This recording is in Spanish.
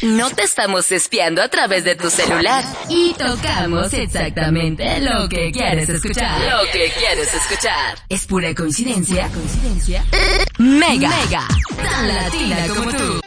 No te estamos espiando a través de tu celular. Y tocamos exactamente lo que quieres escuchar. Lo que quieres escuchar. ¿Es pura coincidencia? Mega. Tan latina como tú.